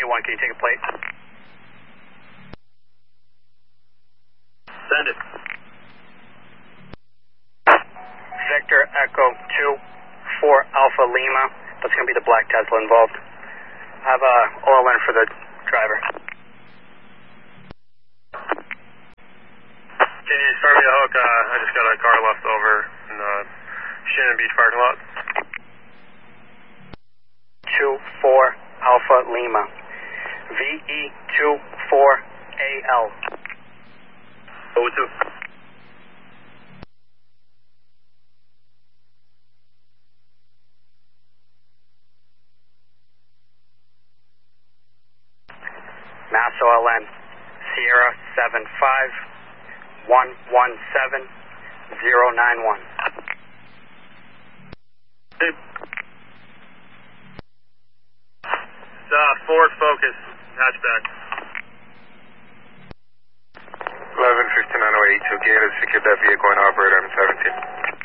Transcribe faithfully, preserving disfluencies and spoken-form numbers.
one, can you take a plate? Send it. Victor Echo two four Alpha Lima. That's going to be the black Tesla involved. Have uh, oil in for the driver. Can you start me a hook? Uh, I just got a car left over in the Shannon Beach parking lot. two four Alpha Lima. V E two four A L. O two. Mass O L N, Sierra seven five one one seven zero nine one. It's uh, Ford Focus, hatchback. eleven fifty-nine oh eight, two Gator, secured that vehicle and operator, I'm seventeen.